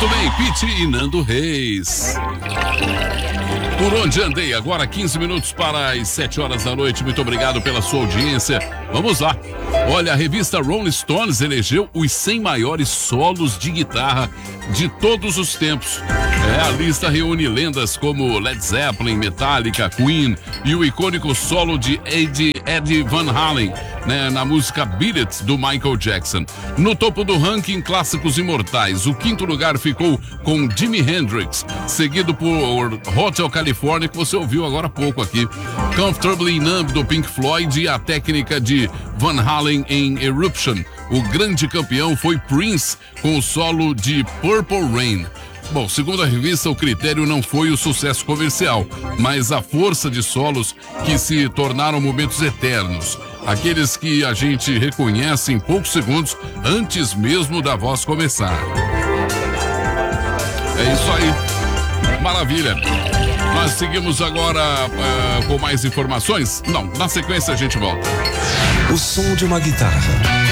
Muito bem, Pitty e Nando Reis. Por onde andei? Agora 15 minutos para as 7 horas da noite. Muito obrigado pela sua audiência. Vamos lá. Olha, a revista Rolling Stones elegeu os 100 maiores solos de guitarra de todos os tempos. A lista reúne lendas como Led Zeppelin, Metallica, Queen e o icônico solo de Eddie Van Halen, né, na música Beat It, do Michael Jackson. No topo do ranking, clássicos imortais. O quinto lugar ficou com Jimi Hendrix, seguido por Hotel California, que você ouviu agora há pouco aqui, Comfortably Numb, do Pink Floyd, e a técnica de Van Halen em Eruption. O grande campeão foi Prince, com o solo de Purple Rain. Bom, segundo a revista, o critério não foi o sucesso comercial, mas a força de solos que se tornaram momentos eternos. Aqueles que a gente reconhece em poucos segundos antes mesmo da voz começar. É isso aí. Maravilha. Nós seguimos agora com mais informações? Não, na sequência a gente volta. O som de uma guitarra